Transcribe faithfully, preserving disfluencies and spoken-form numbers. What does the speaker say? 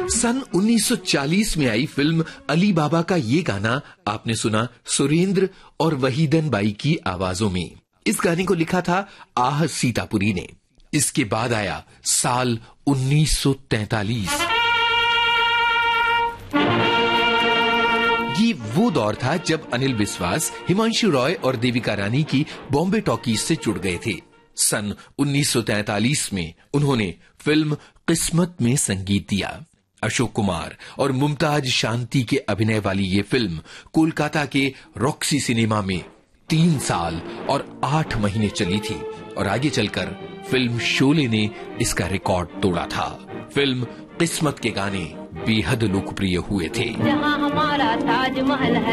सन उन्नीस सौ चालीस में आई फिल्म अली बाबा का ये गाना आपने सुना सुरेंद्र और वहीदन बाई की आवाजों में। इस गाने को लिखा था आह सीतापुरी ने। इसके बाद आया साल उन्नीस सौ तैंतालीस। ये वो दौर था जब अनिल विश्वास, हिमांशु रॉय और देविका रानी की बॉम्बे टॉकीज से जुड़ गए थे। सन उन्नीस सौ तैंतालीस में उन्होंने फिल्म किस्मत में संगीत दिया। अशोक कुमार और मुमताज शांति के अभिनय वाली ये फिल्म कोलकाता के रॉक्सी सिनेमा में तीन साल और आठ महीने चली थी और आगे चलकर फिल्म शोले ने इसका रिकॉर्ड तोड़ा था। फिल्म किस्मत के गाने बेहद लोकप्रिय हुए थे। जहां हमारा ताजमहल है।